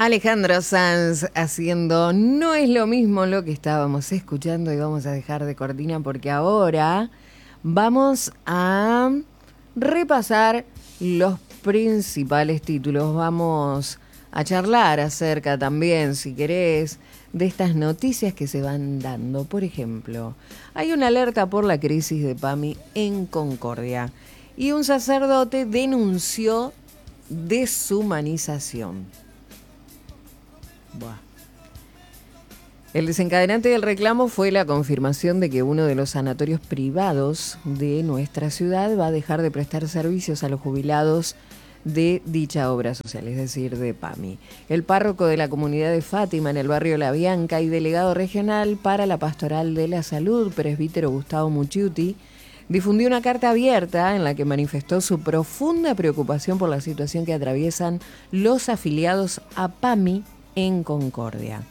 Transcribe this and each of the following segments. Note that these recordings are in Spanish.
Alejandro Sanz haciendo No es lo mismo lo que estábamos escuchando y vamos a dejar de cortina porque ahora vamos a repasar los principales títulos. Vamos a charlar acerca también, si querés, de estas noticias que se van dando. Por ejemplo, hay una alerta por la crisis de PAMI en Concordia y un sacerdote denunció deshumanización. Buah. El desencadenante del reclamo fue la confirmación de que uno de los sanatorios privados de nuestra ciudad va a dejar de prestar servicios a los jubilados de dicha obra social, es decir, de PAMI. El párroco de la comunidad de Fátima en el barrio La Bianca y delegado regional para la Pastoral de la Salud, presbítero Gustavo Mucciuti, difundió una carta abierta en la que manifestó su profunda preocupación por la situación que atraviesan los afiliados a PAMI en Concordia.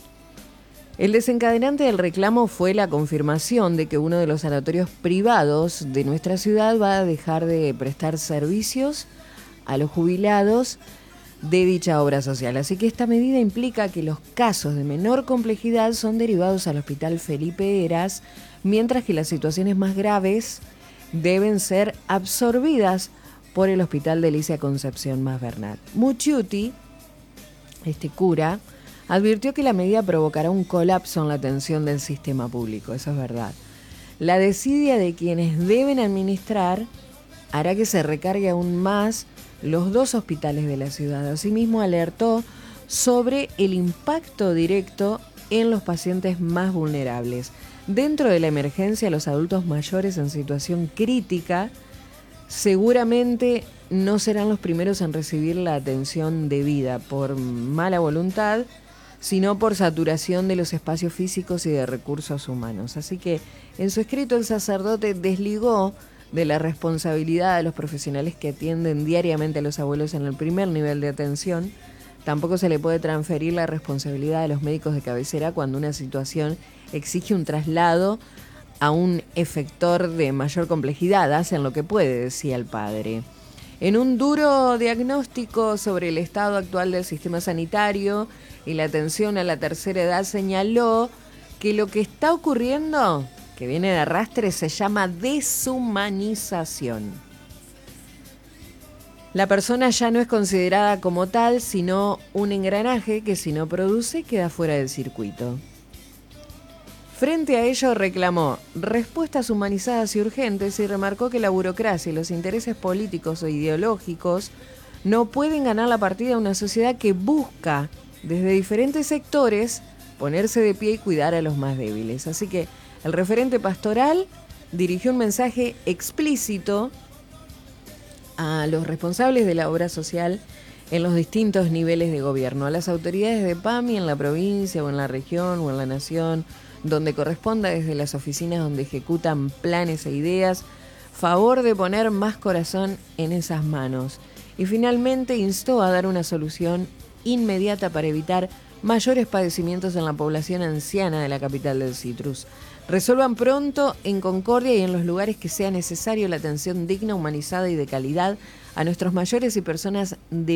El desencadenante del reclamo fue la confirmación de que uno de los sanatorios privados de nuestra ciudad va a dejar de prestar servicios a los jubilados de dicha obra social. Así que esta medida implica que los casos de menor complejidad son derivados al Hospital Felipe Heras, mientras que las situaciones más graves deben ser absorbidas por el Hospital de Alicia Concepción Mas Bernat. Mucciuti, este cura, advirtió que la medida provocará un colapso en la atención del sistema público. Eso es verdad. La desidia de quienes deben administrar hará que se recargue aún más los dos hospitales de la ciudad. Asimismo, alertó sobre el impacto directo en los pacientes más vulnerables. Dentro de la emergencia, los adultos mayores en situación crítica seguramente no serán los primeros en recibir la atención debida por mala voluntad, sino por saturación de los espacios físicos y de recursos humanos. Así que en su escrito el sacerdote desligó de la responsabilidad de los profesionales que atienden diariamente a los abuelos en el primer nivel de atención. Tampoco se le puede transferir la responsabilidad a los médicos de cabecera cuando una situación exige un traslado a un efector de mayor complejidad. Hacen lo que puede, decía el padre. En un duro diagnóstico sobre el estado actual del sistema sanitario y la atención a la tercera edad, señaló que lo que está ocurriendo, que viene de arrastre, se llama deshumanización. La persona ya no es considerada como tal, sino un engranaje que si no produce queda fuera del circuito. Frente a ello reclamó respuestas humanizadas y urgentes y remarcó que la burocracia y los intereses políticos o ideológicos no pueden ganar la partida a una sociedad que busca desde diferentes sectores ponerse de pie y cuidar a los más débiles. Así que el referente pastoral dirigió un mensaje explícito a los responsables de la obra social en los distintos niveles de gobierno, a las autoridades de PAMI en la provincia o en la región o en la nación, donde corresponda, desde las oficinas donde ejecutan planes e ideas, favor de poner más corazón en esas manos. Y finalmente instó a dar una solución inmediata para evitar mayores padecimientos en la población anciana de la capital del Citrus. Resuelvan pronto en Concordia y en los lugares que sea necesario la atención digna, humanizada y de calidad a nuestros mayores y personas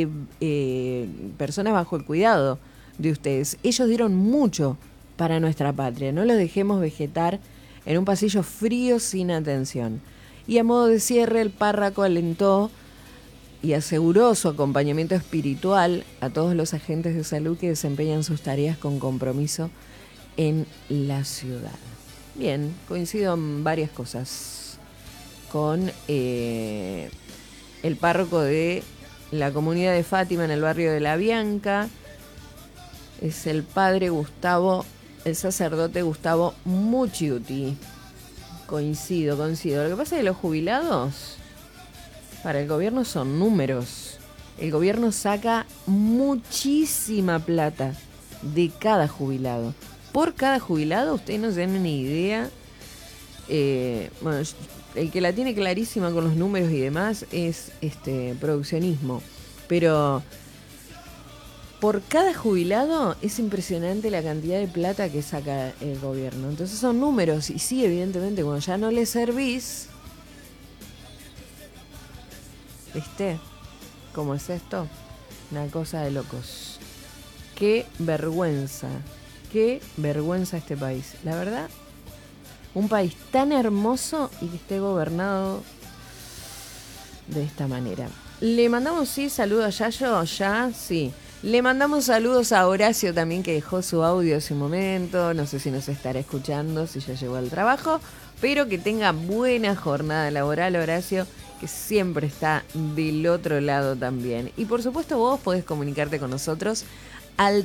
bajo el cuidado de ustedes. Ellos dieron mucho para nuestra patria. No los dejemos vegetar en un pasillo frío sin atención. Y a modo de cierre, el párroco alentó y aseguró su acompañamiento espiritual a todos los agentes de salud que desempeñan sus tareas con compromiso en la ciudad. Bien, coincido en varias cosas con el párroco de la comunidad de Fátima en el barrio de La Bianca. Es el padre Gustavo, el sacerdote Gustavo Mucciuti. Coincido. Lo que pasa es que los jubilados para el gobierno son números. El gobierno saca muchísima plata de cada jubilado. Por cada jubilado, ustedes no tienen ni idea. Bueno, el que la tiene clarísima con los números y demás es produccionismo. Pero por cada jubilado es impresionante la cantidad de plata que saca el gobierno. Entonces son números. Y sí, evidentemente, cuando ya no le servís, ¿viste cómo es esto? Una cosa de locos. Qué vergüenza este país. La verdad, un país tan hermoso y que esté gobernado de esta manera. Le mandamos, sí, saludos a Yayo, ya, sí. Le mandamos saludos a Horacio también, que dejó su audio hace un momento. No sé si nos estará escuchando, si ya llegó al trabajo. Pero que tenga buena jornada laboral, Horacio, que siempre está del otro lado también. Y por supuesto vos podés comunicarte con nosotros al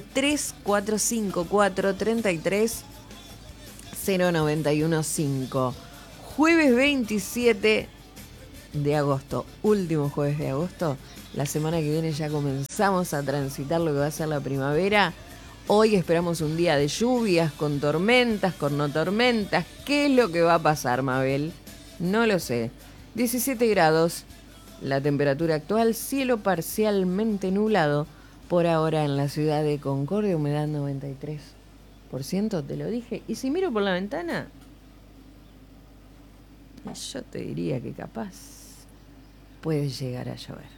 3454-33-0915. Jueves 27 de agosto, último jueves de agosto. La semana que viene ya comenzamos a transitar lo que va a ser la primavera. Hoy esperamos un día de lluvias, con tormentas, con no tormentas. ¿Qué es lo que va a pasar, Mabel? No lo sé. 17 grados, la temperatura actual, cielo parcialmente nublado. Por ahora en la ciudad de Concordia, humedad 93%, te lo dije. Y si miro por la ventana, yo te diría que capaz puede llegar a llover.